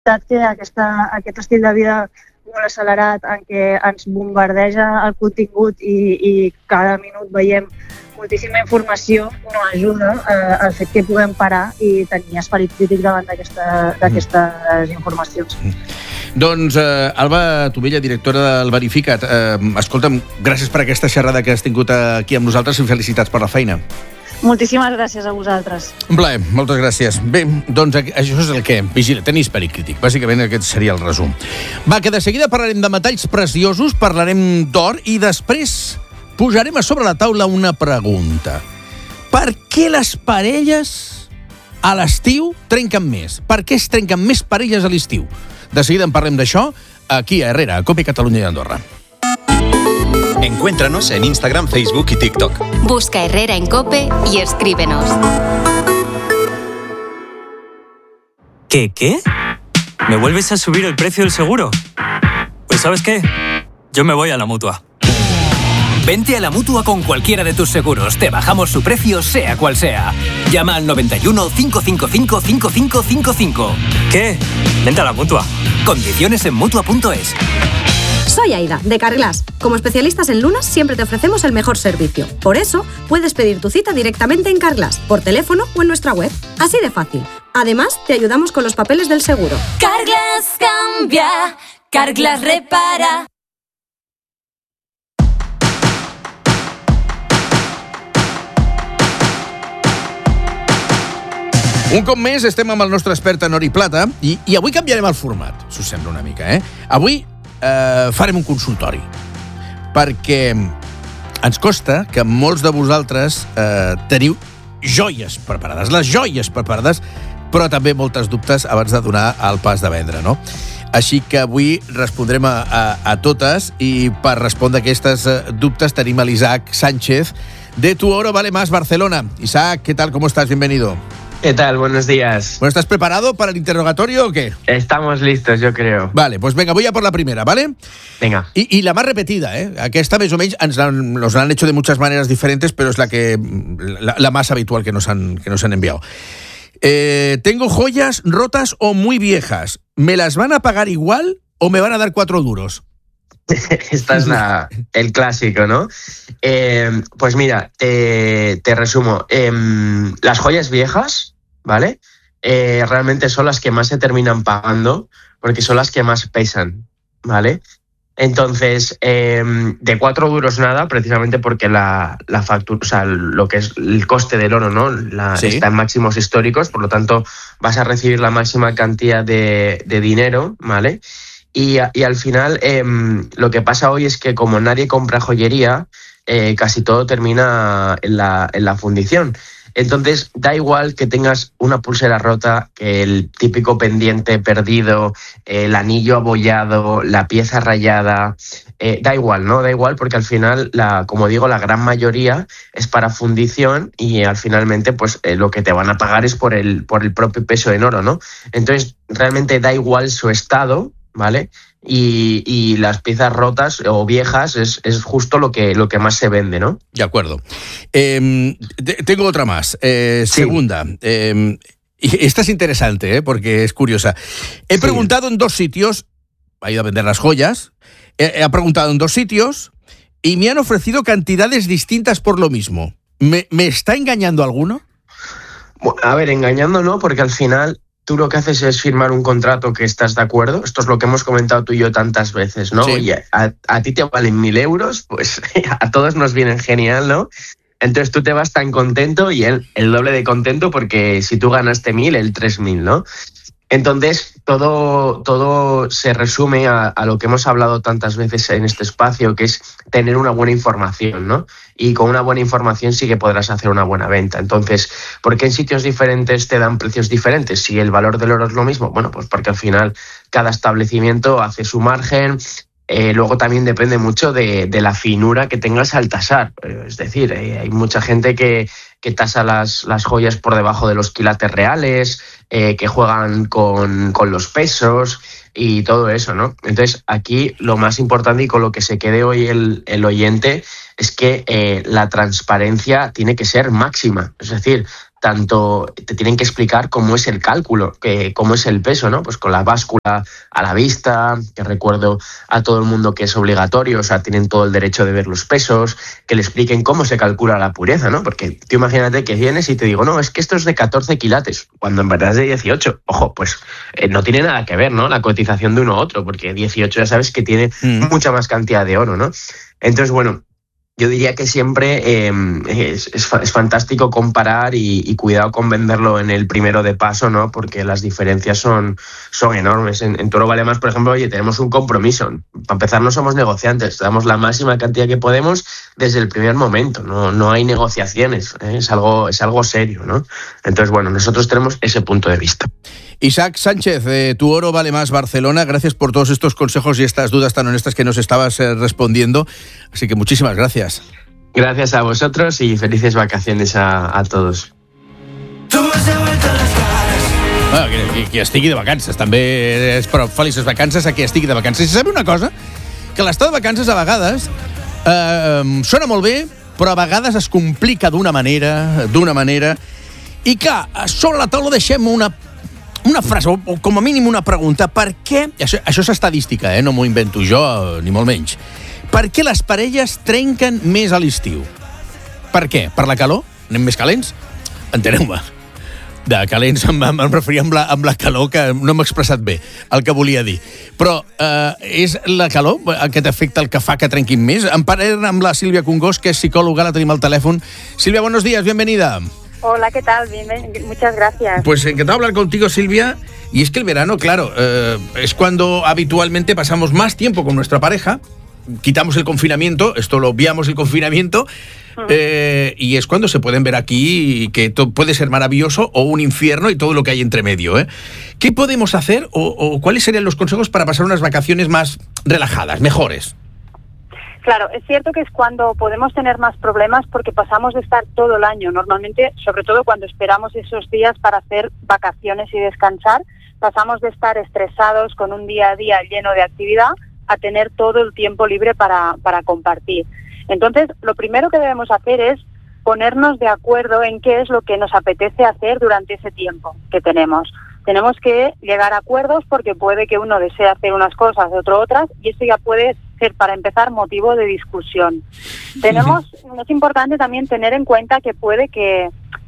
que aquest estil de vida molt accelerat en què ens bombardeja el contingut i cada minut veiem moltíssima informació, no ajuda al fet que puguem parar i tenir esperit crític davant d'aquestes informacions. Doncs Alba Tubella, directora del Verificat, escolta'm, gràcies per aquesta xerrada que has tingut aquí amb nosaltres i felicitats per la feina. Moltíssimes gràcies a vosaltres. Un plaer, moltes gràcies. Bé, doncs això és el que... Vigila, tenir esperit crític. Bàsicament aquest seria el resum. Va, que de seguida parlarem de metalls preciosos, parlarem d'or i després posarem a sobre la taula una pregunta. Per què les parelles a l'estiu trenquen més? Per què es trenquen més parelles a l'estiu? De seguida en parlem d'això aquí a Herrera, a COPE Catalunya i Andorra. Encuéntranos en Instagram, Facebook y TikTok. Busca Herrera en COPE y escríbenos. ¿Qué? ¿Me vuelves a subir el precio del seguro? Pues ¿sabes qué? Yo me voy a la Mutua. Vente a la Mutua con cualquiera de tus seguros. Te bajamos su precio, sea cual sea. Llama al 91 555 5555. ¿Qué? Vente a la Mutua. Condiciones en Mutua.es. Soy Aida, de Carglass. Como especialistas en lunas, siempre te ofrecemos el mejor servicio. Por eso, puedes pedir tu cita directamente en Carglass, por teléfono o en nuestra web. Así de fácil. Además, te ayudamos con los papeles del seguro. Carglass cambia, Carglass repara. Un cop més estem amb el nostre expert en or i plata i avui canviarem el format, si us sembla una mica, Avui farem un consultori, perquè ens costa que molts de vosaltres teniu joies preparades, les joies preparades, però també moltes dubtes abans de donar el pas de vendre, no? Així que avui respondrem a totes i per respondre a aquestes dubtes tenim a l'Isaac Sánchez de Tu Oro Vale Más Barcelona. Isaac, ¿qué tal? ¿Cómo estás? Bienvenido. ¿Qué tal? Buenos días. Bueno, ¿estás preparado para el interrogatorio o qué? Estamos listos, yo creo. Vale, pues venga, voy a por la primera, ¿vale? Venga. Y la más repetida, Aquesta més o menys nos la han hecho de muchas maneras diferentes, pero es la más habitual que nos han enviado. Tengo joyas rotas o muy viejas. ¿Me las van a pagar igual o me van a dar 4 duros? Esta es el clásico, ¿no? Pues mira, te resumo. Las joyas viejas, ¿vale? Realmente son las que más se terminan pagando porque son las que más pesan, ¿vale? Entonces, de 4 duros nada, precisamente porque la factura, o sea, lo que es el coste del oro, ¿no? Sí. Está en máximos históricos, por lo tanto vas a recibir la máxima cantidad de dinero, ¿vale? Y al final lo que pasa hoy es que como nadie compra joyería, casi todo termina en la fundición. Entonces da igual que tengas una pulsera rota, que el típico pendiente perdido, el anillo abollado, la pieza rayada, da igual, ¿no? Da igual porque al final, como digo, la gran mayoría es para fundición y al finalmente pues lo que te van a pagar es por el propio peso en oro, ¿no? Entonces realmente da igual su estado, ¿vale? Y las piezas rotas o viejas es justo lo que más se vende, ¿no? De acuerdo. Tengo otra más. Sí. Segunda. Y esta es interesante, porque es curiosa. He preguntado en 2 sitios, ha ido a vender las joyas, he preguntado en 2 sitios y me han ofrecido cantidades distintas por lo mismo. ¿Me está engañando alguno? Bueno, a ver, engañando no, porque al final tú lo que haces es firmar un contrato que estás de acuerdo. Esto es lo que hemos comentado tú y yo tantas veces, ¿no? Sí. Oye, a ti te valen 1.000 euros, pues a todos nos vienen genial, ¿no? Entonces tú te vas tan contento y él el doble de contento porque si tú ganaste 1.000, él 3.000, ¿no? Entonces todo se resume a lo que hemos hablado tantas veces en este espacio, que es tener una buena información, ¿no? Y con una buena información sí que podrás hacer una buena venta. Entonces, ¿por qué en sitios diferentes te dan precios diferentes? Si el valor del oro es lo mismo, bueno, pues porque al final cada establecimiento hace su margen. Luego también depende mucho de la finura que tengas al tasar. Es decir, hay mucha gente que tasa las joyas por debajo de los quilates reales, que juegan con los pesos y todo eso, ¿no? Entonces, aquí lo más importante y con lo que se quede hoy el oyente es que la transparencia tiene que ser máxima. Es decir, tanto te tienen que explicar cómo es el cálculo, cómo es el peso, ¿no? Pues con la báscula a la vista, que recuerdo a todo el mundo que es obligatorio, o sea, tienen todo el derecho de ver los pesos, que le expliquen cómo se calcula la pureza, ¿no? Porque tú imagínate que vienes y te digo, no, es que esto es de 14 quilates, cuando en verdad es de 18. Ojo, pues no tiene nada que ver, ¿no? La cotización de uno a otro, porque 18 ya sabes que tiene mucha más cantidad de oro, ¿no? Entonces, bueno, yo diría que siempre es fantástico comparar y cuidado con venderlo en el primero de paso, ¿no? Porque las diferencias son enormes. En Toro Vale Más, por ejemplo, oye, tenemos un compromiso. Para empezar, no somos negociantes. Damos la máxima cantidad que podemos desde el primer momento. No hay negociaciones. Es algo serio, ¿no? Entonces, bueno, nosotros tenemos ese punto de vista. Isaac Sánchez, de Tu Oro Vale Más Barcelona, gracias por todos estos consejos y estas dudas tan honestas que nos estabas respondiendo. Así que muchísimas gracias. Gracias a vosotros y felices vacaciones a todos. Bueno, que estigui de vacances, també és prou felices vacances a qui estigui de vacances. I sabe una cosa? Que l'estat de vacances a vegades sona molt bé, però a vegades es complica d'una manera, i clar, sobre la taula deixem una frase, o com a mínim una pregunta. Per què, això és estadística, no m'ho invento jo, ni molt menys, per què les parelles trenquen més a l'estiu? Per què? Per la calor? Anem més calents? Enteneu-me. De calents em referia amb la calor, que no m'he expressat bé el que volia dir. Però és la calor aquest efecte el que fa que trenquin més? En parlem amb la Sílvia Congost, que és psicòloga, la tenim al telèfon. Sílvia, buenos días, bienvenida. Hola, ¿qué tal? Muchas gracias. Pues encantado de hablar contigo, Silvia. Y es que el verano, claro, es cuando habitualmente pasamos más tiempo con nuestra pareja. Quitamos el confinamiento, esto lo obviamos el confinamiento, y es cuando se pueden ver aquí que puede ser maravilloso o un infierno y todo lo que hay entre medio. ¿Qué podemos hacer o cuáles serían los consejos para pasar unas vacaciones más relajadas, mejores? Claro, es cierto que es cuando podemos tener más problemas porque pasamos de estar todo el año, normalmente, sobre todo cuando esperamos esos días para hacer vacaciones y descansar, pasamos de estar estresados con un día a día lleno de actividad a tener todo el tiempo libre para compartir. Entonces, lo primero que debemos hacer es ponernos de acuerdo en qué es lo que nos apetece hacer durante ese tiempo que tenemos. Tenemos que llegar a acuerdos porque puede que uno desee hacer unas cosas, otro otras, y eso ya puede ser, para empezar, motivo de discusión. Es importante también tener en cuenta que puede que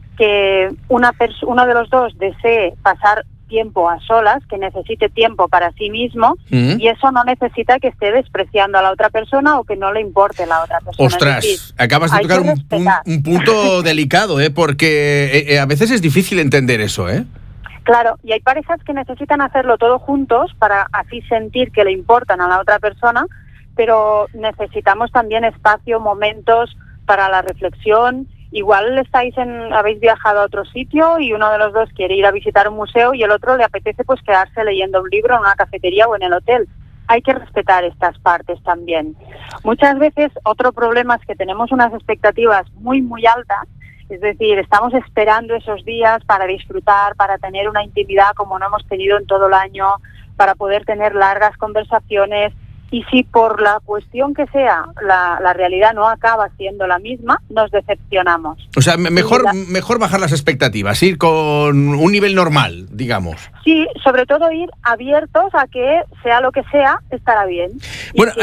uno de los dos desee pasar tiempo a solas, que necesite tiempo para sí mismo, y eso no necesita que esté despreciando a la otra persona o que no le importe la otra persona. Ostras, es decir, acabas de tocar un punto delicado, porque a veces es difícil entender eso, Claro, y hay parejas que necesitan hacerlo todo juntos para así sentir que le importan a la otra persona, pero necesitamos también espacio, momentos para la reflexión. Igual habéis viajado a otro sitio y uno de los dos quiere ir a visitar un museo y el otro le apetece pues quedarse leyendo un libro en una cafetería o en el hotel. Hay que respetar estas partes también. Muchas veces otro problema es que tenemos unas expectativas muy, muy altas. Es decir, estamos esperando esos días para disfrutar, para tener una intimidad como no hemos tenido en todo el año, para poder tener largas conversaciones. Y si por la cuestión que sea la realidad no acaba siendo la misma, nos decepcionamos. O sea, mejor bajar las expectativas, ir con un nivel normal, digamos. Sí, sobre todo ir abiertos a que sea lo que sea, estará bien. Bueno,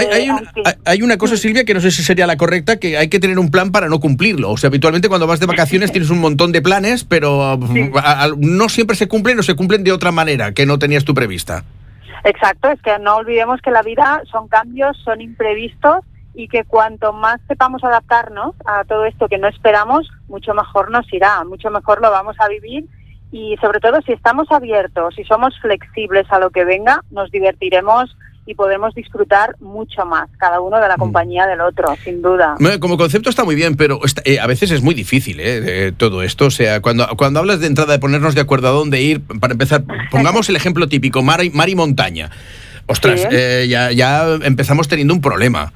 hay una cosa, Silvia, que no sé si sería la correcta, que hay que tener un plan para no cumplirlo. O sea, habitualmente cuando vas de vacaciones tienes un montón de planes, pero no siempre se cumplen o se cumplen de otra manera que no tenías tú prevista. Exacto, es que no olvidemos que la vida son cambios, son imprevistos y que cuanto más sepamos adaptarnos a todo esto que no esperamos, mucho mejor nos irá, mucho mejor lo vamos a vivir y sobre todo si estamos abiertos, si somos flexibles a lo que venga, nos divertiremos y podemos disfrutar mucho más, cada uno de la compañía del otro, sin duda. Como concepto está muy bien, pero a veces es muy difícil todo esto. O sea, cuando hablas de entrada de ponernos de acuerdo a dónde ir, para empezar, pongamos el ejemplo típico, mar y montaña. Ostras, ya empezamos teniendo un problema.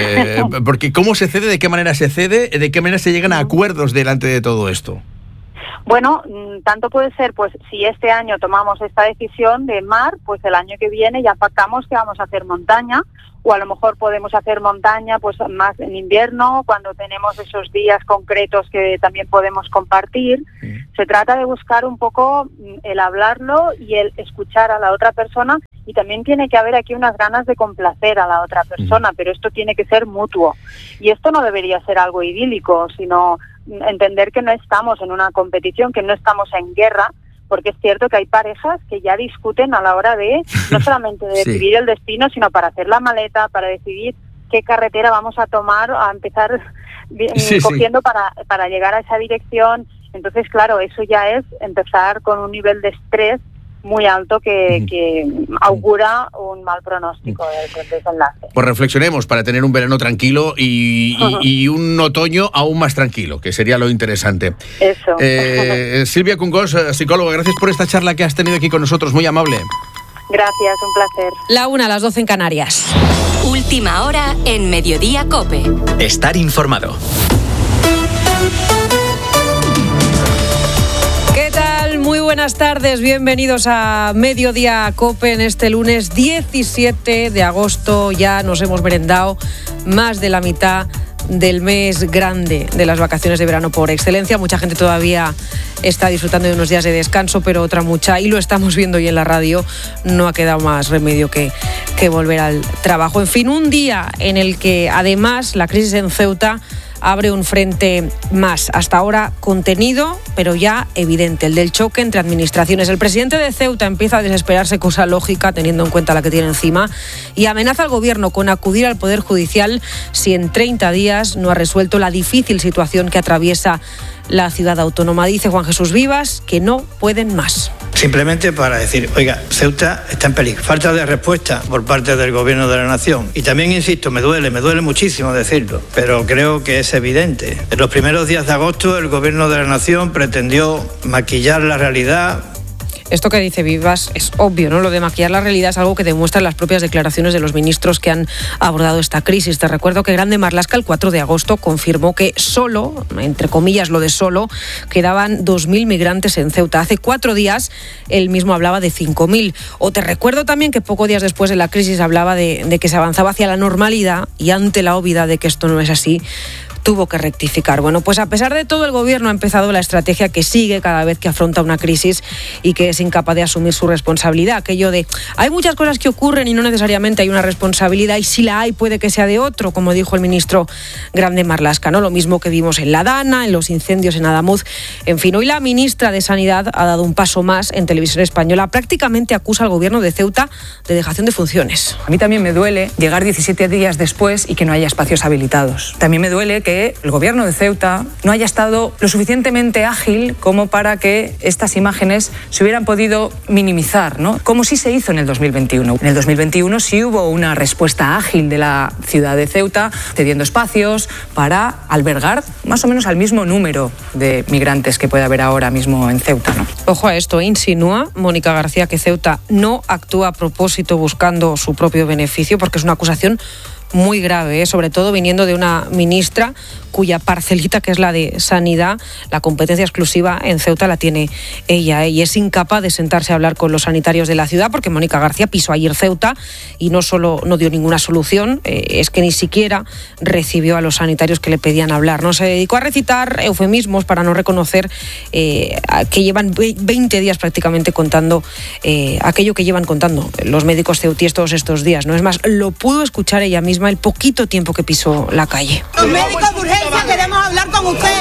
Porque ¿cómo se cede? ¿De qué manera se cede? ¿De qué manera se llegan a acuerdos delante de todo esto? Bueno, tanto puede ser, pues si este año tomamos esta decisión de mar, pues el año que viene ya pactamos que vamos a hacer montaña, o a lo mejor podemos hacer montaña pues más en invierno, cuando tenemos esos días concretos que también podemos compartir. Se trata de buscar un poco el hablarlo y el escuchar a la otra persona, y también tiene que haber aquí unas ganas de complacer a la otra persona, pero esto tiene que ser mutuo. Y esto no debería ser algo idílico, sino entender que no estamos en una competición, que no estamos en guerra, porque es cierto que hay parejas que ya discuten a la hora de, no solamente de decidir el destino, sino para hacer la maleta, para decidir qué carretera vamos a tomar, a empezar cogiendo para llegar a esa dirección. Entonces, claro, eso ya es empezar con un nivel de estrés muy alto que augura un mal pronóstico del desenlace. Pues reflexionemos para tener un verano tranquilo y un otoño aún más tranquilo, que sería lo interesante. Eso. Silvia Cungós, psicóloga, gracias por esta charla que has tenido aquí con nosotros, muy amable. Gracias, un placer. 1:00 en Canarias. Última hora en Mediodía COPE. Estar informado. ¿Qué tal? Muy buenas tardes, bienvenidos a Mediodía COPE en este lunes 17 de agosto. Ya nos hemos merendado más de la mitad del mes grande de las vacaciones de verano por excelencia. Mucha gente todavía está disfrutando de unos días de descanso, pero otra mucha, y lo estamos viendo hoy en la radio, no ha quedado más remedio que volver al trabajo. En fin, un día en el que además la crisis en Ceuta abre un frente más, hasta ahora contenido, pero ya evidente, el del choque entre administraciones. El presidente de Ceuta empieza a desesperarse, cosa lógica teniendo en cuenta la que tiene encima, y amenaza al gobierno con acudir al Poder Judicial si en 30 días no ha resuelto la difícil situación que atraviesa la ciudad autónoma. Dice Juan Jesús Vivas que no pueden más. Simplemente para decir, oiga, Ceuta está en peligro. Falta de respuesta por parte del Gobierno de la Nación. Y también, insisto, me duele muchísimo decirlo, pero creo que es evidente. En los primeros días de agosto, el Gobierno de la Nación pretendió maquillar la realidad. Esto que dice Vivas es obvio, ¿no? Lo de maquillar la realidad es algo que demuestran las propias declaraciones de los ministros que han abordado esta crisis. Te recuerdo que Grande Marlaska el 4 de agosto confirmó que solo, entre comillas lo de solo, quedaban 2.000 migrantes en Ceuta. Hace 4 días él mismo hablaba de 5.000. O te recuerdo también que pocos días después de la crisis hablaba de que se avanzaba hacia la normalidad, y ante la obviedad de que esto no es así, tuvo que rectificar. Bueno, pues a pesar de todo, el gobierno ha empezado la estrategia que sigue cada vez que afronta una crisis y que es incapaz de asumir su responsabilidad. Aquello de, hay muchas cosas que ocurren y no necesariamente hay una responsabilidad, y si la hay puede que sea de otro, como dijo el ministro Grande Marlaska, ¿no? Lo mismo que vimos en La Dana, en los incendios en Adamuz. En fin, hoy la ministra de Sanidad ha dado un paso más en Televisión Española. Prácticamente acusa al gobierno de Ceuta de dejación de funciones. A mí también me duele llegar 17 días después y que no haya espacios habilitados. También me duele que el gobierno de Ceuta no haya estado lo suficientemente ágil como para que estas imágenes se hubieran podido minimizar, ¿no? Como sí se hizo en el 2021. En el 2021 sí hubo una respuesta ágil de la ciudad de Ceuta, cediendo espacios para albergar más o menos al mismo número de migrantes que puede haber ahora mismo en Ceuta, ¿no? Ojo a esto, insinúa Mónica García que Ceuta no actúa a propósito buscando su propio beneficio, porque es una acusación muy grave, sobre todo viniendo de una ministra cuya parcelita, que es la de Sanidad, la competencia exclusiva en Ceuta la tiene ella, y es incapaz de sentarse a hablar con los sanitarios de la ciudad, porque Mónica García pisó ayer Ceuta y no solo no dio ninguna solución, es que ni siquiera recibió a los sanitarios que le pedían hablar, ¿no? Se dedicó a recitar eufemismos para no reconocer que llevan 20 días prácticamente contando aquello que llevan contando los médicos ceutíes todos estos días, ¿no? Es más, lo pudo escuchar ella misma el poquito tiempo que pisó la calle. Los médicos de urgencia queremos hablar con usted.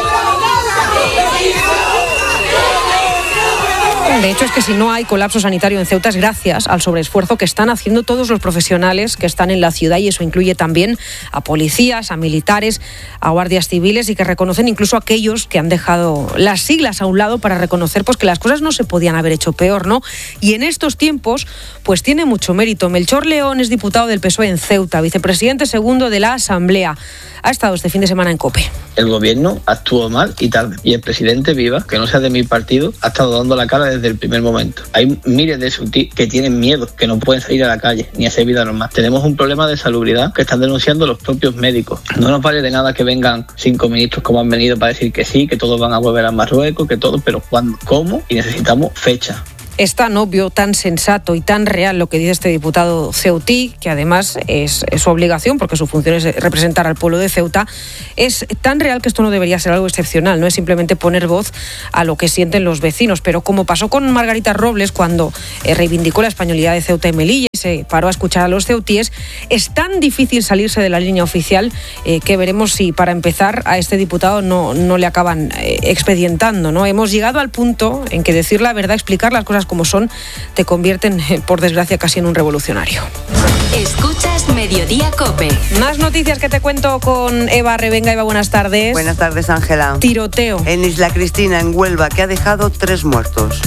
De hecho, es que si no hay colapso sanitario en Ceuta es gracias al sobreesfuerzo que están haciendo todos los profesionales que están en la ciudad, y eso incluye también a policías, a militares, a guardias civiles, y que reconocen incluso a aquellos que han dejado las siglas a un lado para reconocer pues que las cosas no se podían haber hecho peor, ¿no? Y en estos tiempos pues tiene mucho mérito. Melchor León es diputado del PSOE en Ceuta, vicepresidente segundo de la Asamblea. Ha estado este fin de semana en COPE. El gobierno actuó mal y tal, y el presidente Viva, que no sea de mi partido, ha estado dando la cara desde desde el primer momento. Hay miles de Ceutí que tienen miedo, que no pueden salir a la calle ni hacer vida normal. Tenemos un problema de salubridad que están denunciando los propios médicos. No nos vale de nada que vengan 5 ministros como han venido para decir que sí, que todos van a volver a Marruecos, que todo, pero ¿cuándo? ¿Cómo? Y necesitamos fecha. Es tan obvio, tan sensato y tan real lo que dice este diputado ceutí, que además es su obligación, porque su función es representar al pueblo de Ceuta. Es tan real que esto no debería ser algo excepcional, no es simplemente poner voz a lo que sienten los vecinos. Pero como pasó con Margarita Robles cuando reivindicó la españolidad de Ceuta y Melilla y se paró a escuchar a los ceutíes, es tan difícil salirse de la línea oficial que veremos si para empezar a este diputado no le acaban expedientando, ¿no? Hemos llegado al punto en que decir la verdad, explicar las cosas como son, te convierten, por desgracia, casi en un revolucionario. Escuchas Mediodía COPE. Más noticias que te cuento con Eva Revenga. Eva, buenas tardes. Buenas tardes, Ángela. Tiroteo en Isla Cristina, en Huelva, que ha dejado 3 muertos.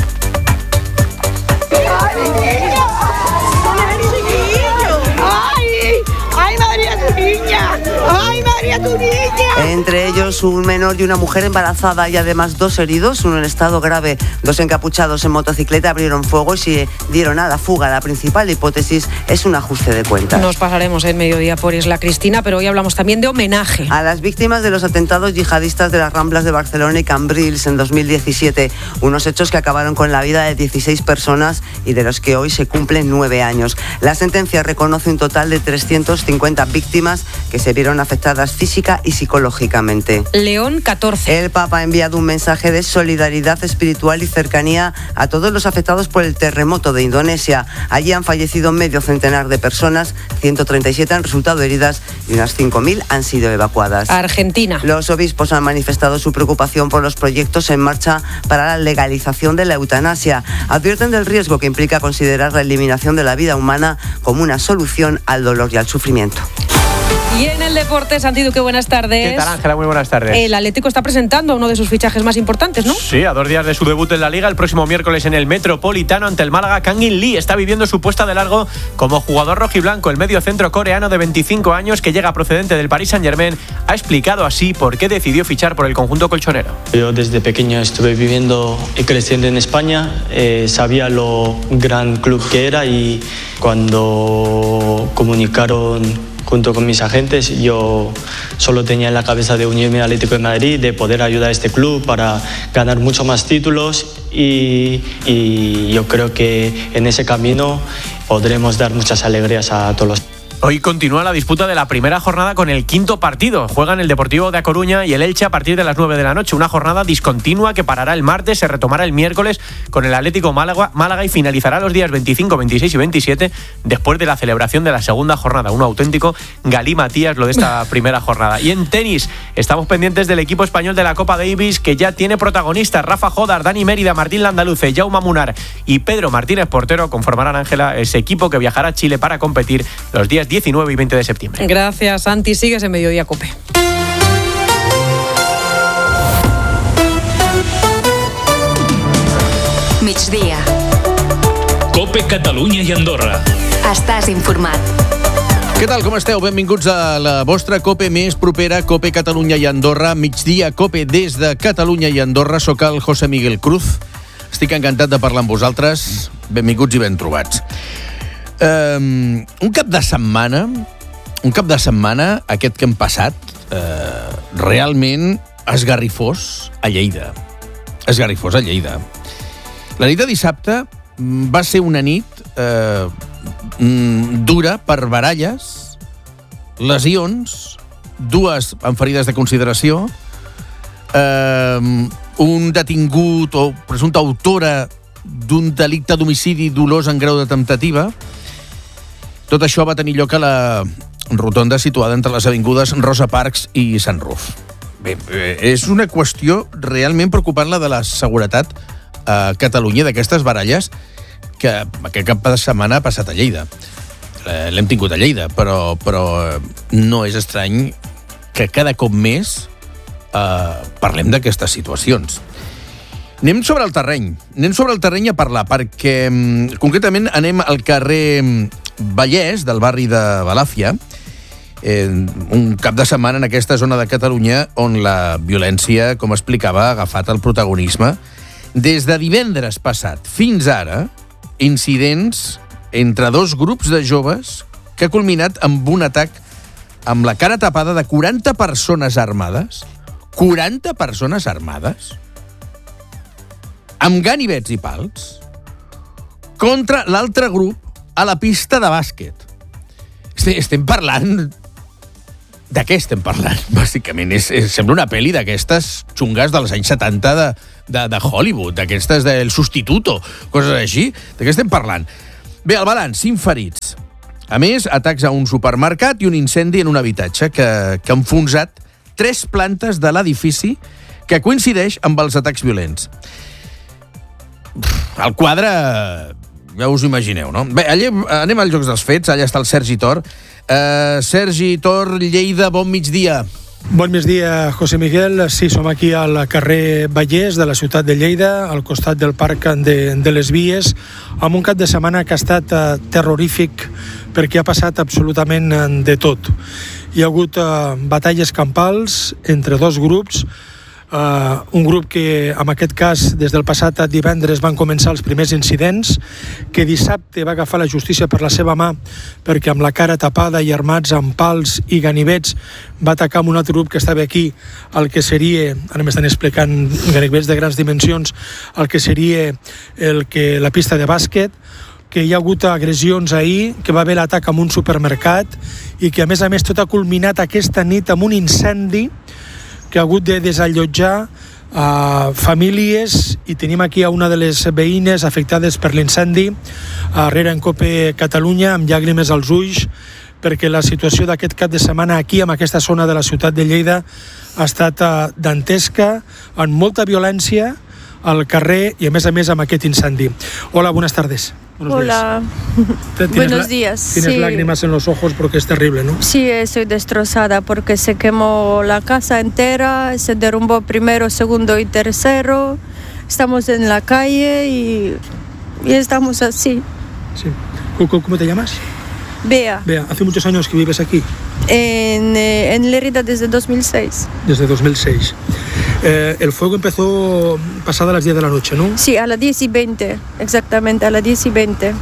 ¡Ay, María, tu niña! ¡Ay, María, tu niña! Entre ellos un menor y una mujer embarazada y además 2 heridos, uno en estado grave. 2 encapuchados en motocicleta abrieron fuego y se dieron a la fuga. La principal hipótesis es un ajuste de cuentas. Nos pasaremos el mediodía por Isla Cristina, pero hoy hablamos también de homenaje a las víctimas de los atentados yihadistas de las Ramblas de Barcelona y Cambrils en 2017. Unos hechos que acabaron con la vida de 16 personas y de los que hoy se cumplen 9 años. La sentencia reconoce un total de 350 víctimas que se vieron afectadas física y psicológicamente. León 14. El Papa ha enviado un mensaje de solidaridad espiritual y cercanía a todos los afectados por el terremoto de Indonesia. Allí han fallecido medio centenar de personas, 137 han resultado heridas y unas 5.000 han sido evacuadas. Argentina. Los obispos han manifestado su preocupación por los proyectos en marcha para la legalización de la eutanasia. Advierten del riesgo que implica considerar la eliminación de la vida humana como una solución al dolor y al sufrimiento. Y en el deporte, Santi Duque, buenas tardes. ¿Qué tal, Ángela? Muy buenas tardes. El Atlético está presentando a uno de sus fichajes más importantes, ¿no? Sí, a 2 días de su debut en la Liga, el próximo miércoles en el Metropolitano ante el Málaga, Kang In Lee está viviendo su puesta de largo como jugador rojiblanco. El mediocentro coreano de 25 años que llega procedente del Paris Saint-Germain ha explicado así por qué decidió fichar por el conjunto colchonero. Yo desde pequeño estuve viviendo y creciendo en España, sabía lo gran club que era y cuando comunicaron junto con mis agentes, yo solo tenía en la cabeza de unirme al Atlético de Madrid, de poder ayudar a este club para ganar muchos más títulos y yo creo que en ese camino podremos dar muchas alegrías a todos los... Hoy continúa la disputa de la primera jornada con el 5.º partido. Juegan el Deportivo de A Coruña y el Elche a partir de las 9 de la noche. Una jornada discontinua que parará el martes, se retomará el miércoles con el Atlético Málaga y finalizará los días 25, 26 y 27 después de la celebración de la segunda jornada. Un auténtico galimatías lo de esta primera jornada. Y en tenis, estamos pendientes del equipo español de la Copa Davis que ya tiene protagonistas. Rafa Jodar, Dani Mérida, Martín Landaluce, Jaume Munar y Pedro Martínez Portero conformarán, Ángela, ese equipo que viajará a Chile para competir los días 19 y 20 de septiembre. Gracias, Santi. Sigues en Mediodía COPE. Migdia. COPE Catalunya i Andorra. Estàs informat. Què tal, com esteu? Benvinguts a la vostra COPE més propera, COPE Catalunya i Andorra. Migdia COPE des de Catalunya i Andorra. Soc el José Miguel Cruz. Estic encantat de parlar amb vosaltres. Benvinguts i ben trobats. Un cap de setmana, aquest que hem passat, realment esgarrifós a Lleida. La nit de dissabte va ser una nit dura per baralles, lesions, 2 amb ferides de consideració, un detingut o presumpta autora d'un delicte d'homicidi dolós en grau de temptativa. Tot això va tenir lloc a la rotonda situada entre les avingudes Rosa Parks i Sant Ruf. Bé, és una qüestió realment preocupant la de la seguretat a Catalunya, d'aquestes baralles que aquest cap de setmana ha passat a Lleida. L'hem tingut a Lleida, però no és estrany que cada cop més parlem d'aquestes situacions. Anem sobre el terreny a parlar, perquè concretament anem al carrer Vallès, del barri de Balàfia, un cap de setmana en aquesta zona de Catalunya on la violència, com explicava, ha agafat el protagonisme Des de divendres passat fins ara, incidents entre dos grups de joves que ha culminat amb un atac amb la cara tapada de 40 persones armades. 40 persones armades? Amb ganivets i pals contra l'altre grup a la pista de bàsquet. Estem parlant... De què estem parlant, bàsicament? Sembla una pel·li d'aquestes xungues dels anys 70 de Hollywood, d'aquestes del Sustituto, coses així. De què estem parlant? Bé, el balanç, 5 ferits. A més, atacs a un supermercat i un incendi en un habitatge que ha enfonsat 3 plantes de l'edifici que coincideix amb els atacs violents. El quadre... ja us imagineu, no? Bé, anem als Jocs dels Fets. Allà està el Sergi Tor. Sergi Tor, Lleida, bon migdia. Bon migdia, José Miguel. Sí, som aquí al carrer Vallès de la ciutat de Lleida, al costat del Parc de les Vies, amb un cap de setmana que ha estat terrorífic perquè ha passat absolutament de tot. Hi ha hagut batalles campals entre dos grups, un grup que, en aquest cas, des del passat divendres van començar els primers incidents, que dissabte va agafar la justícia per la seva mà perquè amb la cara tapada i armats amb pals i ganivets va atacar amb un altre grup que estava aquí, el que seria, ara m'estan explicant, ganivets de grans dimensions, el que seria la pista de bàsquet, que hi ha hagut agressions ahir, que va haver l'atac en un supermercat i que, a més, tot ha culminat aquesta nit amb un incendi que ha hagut de desallotjar famílies, i tenim aquí a una de les veïnes afectades per l'incendi, darrere en COPE Catalunya, amb llàgrimes als ulls, perquè la situació d'aquest cap de setmana aquí, en aquesta zona de la ciutat de Lleida, ha estat dantesca, amb molta violència al carrer i, a més, amb aquest incendi. Hola, buenas tardes. Hola, buenos días. Tienes lágrimas en los ojos porque es terrible, ¿no? Sí, estoy destrozada porque se quemó la casa entera, se derrumbó primero, segundo y tercero. Estamos en la calle y estamos así. Sí. ¿Cómo te llamas? Bea. Bea, ¿hace muchos años que vives aquí? En Lérida desde 2006. Desde 2006. El fuego empezó pasada las 10 de la noche, ¿no? Sí, a las 10:20, exactamente, a las 10:20.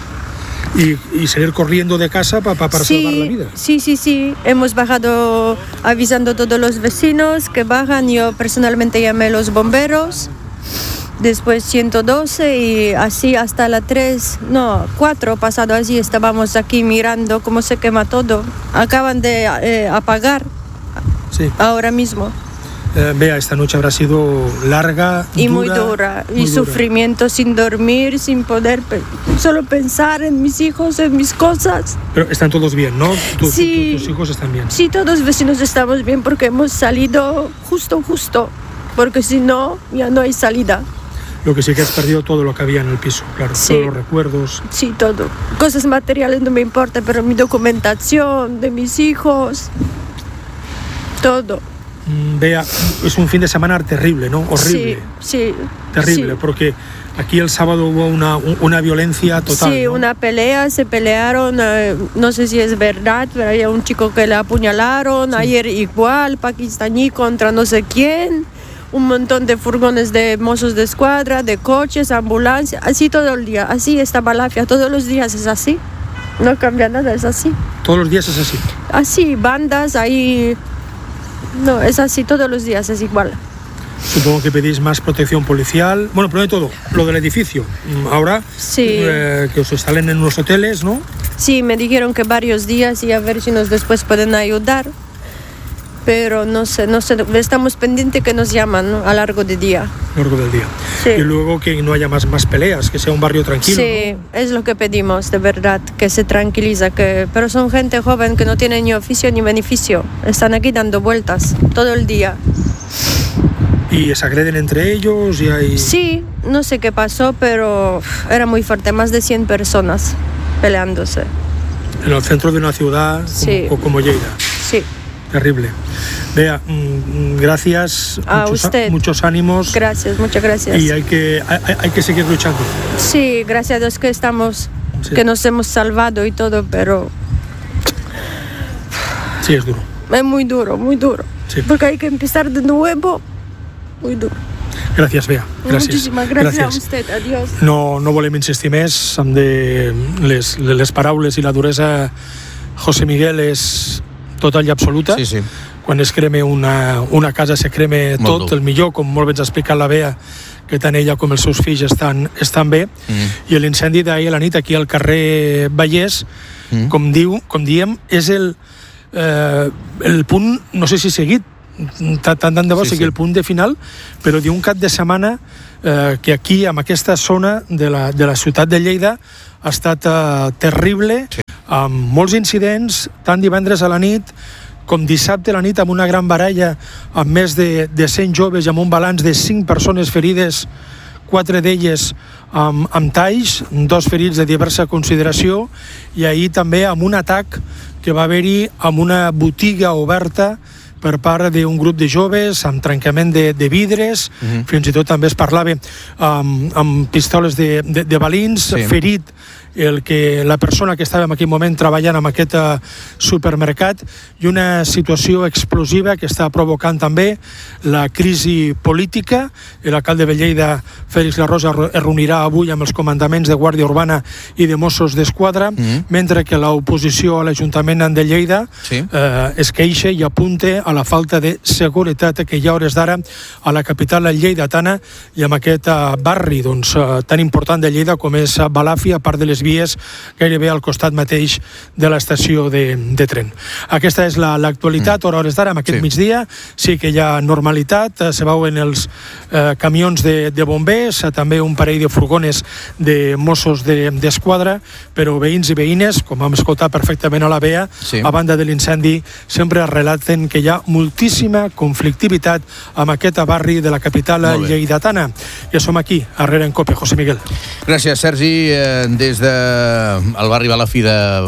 Y salir corriendo de casa para salvar la vida. Sí. Hemos bajado avisando a todos los vecinos que bajan. Yo personalmente llamé a los bomberos. Después 112 y así hasta las 4 pasado así estábamos aquí mirando cómo se quema todo. Acaban de apagar ahora mismo. Vea, esta noche habrá sido larga y muy dura. Y sufrimiento, sin dormir, sin poder solo pensar en mis hijos, en mis cosas. Pero están todos bien, ¿no? Tus hijos están bien. Sí, todos los vecinos estamos bien porque hemos salido justo, porque si no, ya no hay salida. Lo que sí que has perdido todo lo que había en el piso, claro, todos los recuerdos. Sí, todo. Cosas materiales no me importa, pero mi documentación de mis hijos, todo. Vea, es un fin de semana terrible, ¿no? Horrible. Sí. Terrible, porque aquí el sábado hubo una violencia total. Sí, ¿no? Una pelea, se pelearon, no sé si es verdad, pero hay un chico que le apuñalaron, ayer igual, pakistaní contra no sé quién. Un montón de furgones de mozos de escuadra, de coches, ambulancias, así todo el día, así está Balafia, todos los días es así, no cambia nada, es así. ¿Todos los días es así? Así, bandas, ahí, no, es así, todos los días es igual. Supongo que pedís más protección policial. Bueno, primero de todo, lo del edificio, ahora que os instalen en unos hoteles, ¿no? Sí, me dijeron que varios días y a ver si nos después pueden ayudar. Pero no sé, estamos pendientes que nos llaman, ¿no? A lo largo del día. A lo largo del día. Sí. Y luego que no haya más peleas, que sea un barrio tranquilo. Sí, ¿no? Es lo que pedimos, de verdad, que se tranquiliza. Pero son gente joven que no tiene ni oficio ni beneficio. Están aquí dando vueltas todo el día. ¿Y se agreden entre ellos? Y hay... Sí, no sé qué pasó, pero era muy fuerte. Más de 100 personas peleándose. En el centro de una ciudad como Lleida. Sí. Terrible. Vea, gracias, a usted. Muchos ánimos. Gracias, muchas gracias. Y hay que seguir luchando. Sí, gracias a Dios que estamos, que nos hemos salvado y todo, pero... Sí, es duro. Es muy duro, sí. Porque hay que empezar de nuevo, muy duro. Gràcies, Bea. Gràcies. Muchísimas gracias a usted. Adiós. No volem insistir més. Les paraules i la duresa, José Miguel, és total i absoluta. Sí. Quan es crema una casa se crema tot, el millor, com molt bé ens ha explicat la Bea, que tant ella com els seus fills estan bé. I l'incendi d'ahir a la nit aquí al carrer Vallès, com diem, és el punt, no sé si seguit, tant de bo sigui el punt de final, però d'un cap de setmana que aquí, en aquesta zona de la ciutat de Lleida, ha estat terrible, amb molts incidents, tant divendres a la nit com dissabte a la nit, amb una gran baralla amb més de 100 joves i amb un balanç de 5 persones ferides, 4 d'elles amb talls, 2 ferits de diversa consideració, i ahir també amb un atac que va haver-hi amb una botiga oberta per part d'un grup de joves, amb trencament de vidres, fins i tot també es parlava amb pistoles de balins, ferit la persona que estava en aquell moment treballant en aquest supermercat, i una situació explosiva que està provocant també la crisi política. L'alcalde de Lleida, Félix Larrosa, es reunirà avui amb els comandaments de Guàrdia Urbana i de Mossos d'Esquadra, mentre que l'oposició a l'Ajuntament de Lleida es queixa i apunta a la falta de seguretat que hi ha hores d'ara a la capital lleidatana i en aquest barri tan important de Lleida com és Balàfia, a part de les vies gairebé al costat mateix de l'estació de tren. Aquesta és l'actualitat, a hores d'ara, amb aquest migdia. Sí que hi ha normalitat, se veuen els camions de bombers, també un parell de furgones de Mossos d'Esquadra, però veïns i veïnes, com vam escoltar perfectament a la Bea, a banda de l'incendi, sempre relaten que hi ha moltíssima conflictivitat amb aquest barri de la capital lleidatana. Ja som aquí, a Herrera en Cope. José Miguel. Gràcies, Sergi, des del barri Balàfia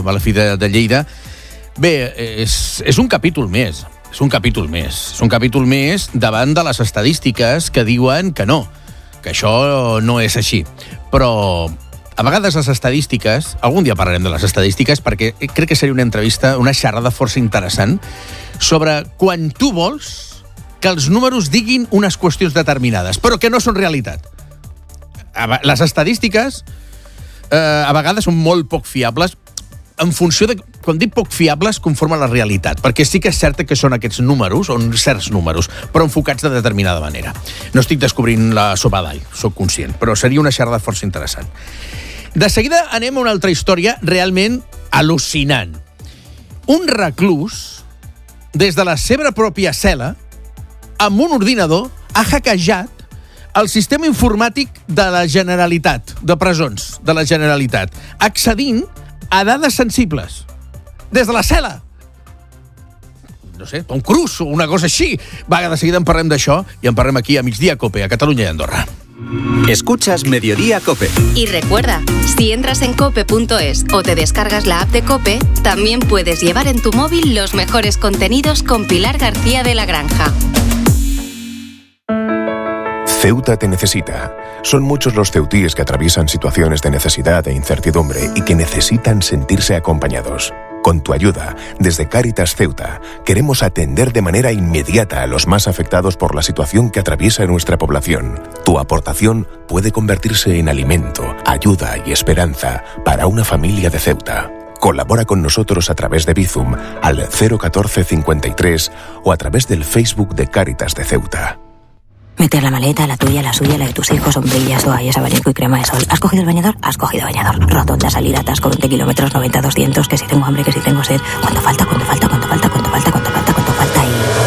de Lleida. Bé, és un capítol més. És un capítol més davant de les estadístiques que diuen que no, que això no és així. Però a vegades les estadístiques, algun dia parlarem de les estadístiques, perquè crec que seria una entrevista, una xerrada força interessant sobre quan tu vols que els números diguin unes qüestions determinades, però que no són realitat. Les estadístiques a vegades són molt poc fiables en funció de, quan dic poc fiables, conforme a la realitat, perquè sí que és cert que són aquests números, o certs números, però enfocats de determinada manera. No estic descobrint la sopa d'all, soc conscient, però seria una xerrada força interessant. De seguida anem a una altra història realment al·lucinant. Un reclús, des de la seva pròpia cel·la, amb un ordinador, ha hackejat el sistema informàtic de la Generalitat, de presons de la Generalitat, accedint a dades sensibles. Des de la cel·la. No sé, Tom Cruise o una cosa així. Va, de seguida en parlem d'això i en parlem aquí a Migdia Cope, a Catalunya i Andorra. Escuchas Mediodía Cope. Y recuerda, si entras en cope.es o te descargas la app de Cope, también puedes llevar en tu móvil los mejores contenidos con Pilar García de la Granja. Ceuta te necesita. Son muchos los ceutíes que atraviesan situaciones de necesidad e incertidumbre y que necesitan sentirse acompañados. Con tu ayuda, desde Cáritas Ceuta, queremos atender de manera inmediata a los más afectados por la situación que atraviesa nuestra población. Tu aportación puede convertirse en alimento, ayuda y esperanza para una familia de Ceuta. Colabora con nosotros a través de Bizum al 014 53 o a través del Facebook de Cáritas de Ceuta. Meter la maleta, la tuya, la suya, la de tus hijos, sombrillas, toallas, abanico y crema de sol. ¿Has cogido el bañador? Has cogido bañador. Rotonda, salir, atasco, 20 kilómetros, 90, 200, que si tengo hambre, que si tengo sed. ¿Cuánto falta? ¿Cuánto falta? ¿Cuánto falta? ¿Cuánto falta? ¿Cuánto falta? ¿Cuánto falta?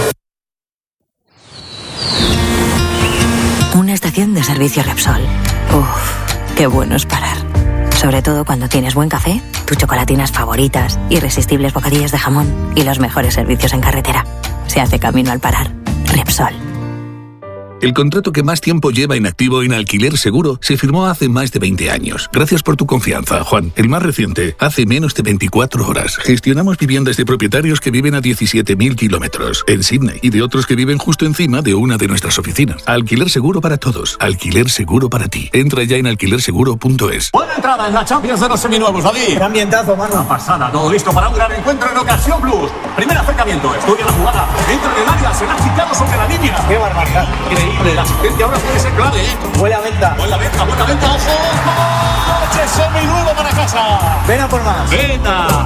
Y... una estación de servicio Repsol. Uf, qué bueno es parar. Sobre todo cuando tienes buen café, tus chocolatinas favoritas, irresistibles bocadillos de jamón y los mejores servicios en carretera. Se hace camino al parar. Repsol. El contrato que más tiempo lleva inactivo en Alquiler Seguro se firmó hace más de 20 años. Gracias por tu confianza, Juan. El más reciente, hace menos de 24 horas. Gestionamos viviendas de propietarios que viven a 17.000 kilómetros en Sydney y de otros que viven justo encima de una de nuestras oficinas. Alquiler Seguro para todos. Alquiler Seguro para ti. Entra ya en alquilerseguro.es. Buena entrada en la Champions de los seminuevos, David. Qué ambientazo, mano. Una pasada, todo listo para un gran encuentro en Ocasión Plus. Primer acercamiento, estudia la jugada, entra en el área, se la ha quitado sobre la línea. Qué barbaridad. increíble. La asistencia ahora puede ser clave, ¿eh? Huele a venta. Buena venta, ojo. ¡Coche seminuevo para casa! Ven a por más. ¡Venta!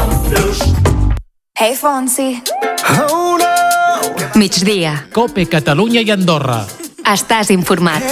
Hey, Fonsi. Migdia. Cope Catalunya i Andorra. Estàs informat.